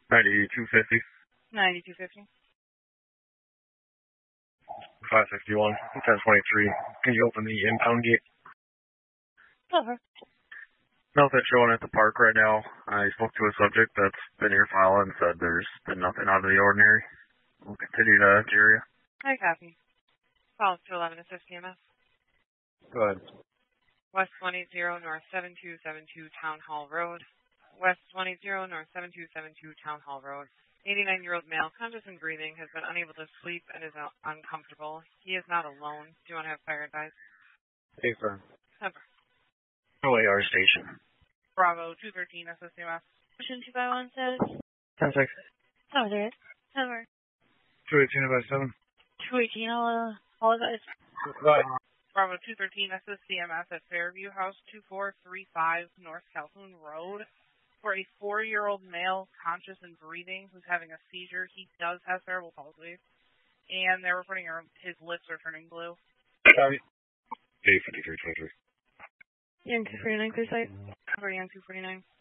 9250. 9250. 561. 1023. Can you open the impound gate? Okay. Nothing showing at the park right now. I spoke to a subject that's been here for a while and said there's been nothing out of the ordinary. We'll continue to area. I copy. Call 211 assist EMS. Go ahead. West 180 North 7272 Town Hall Road. West 180 North 7272 Town Hall Road. 89-year-old male, conscious and breathing, has been unable to sleep and is uncomfortable. He is not alone. Do you want to have fire advice? Hey, sir. Never. OAR station. Bravo 213 assist EMS. Ocean 251 says. 10-6. Oh, there. Over. 218 by 7. 218, I'll apologize. Bye. Bravo 213 assist EMS at Fairview House 2435 North Calhoun Road. For a 4-year-old male, conscious and breathing, who's having a seizure. He does have cerebral palsy. And they're reporting his lips are turning blue. Sorry. 85323. Young 249, clear site. Young 249.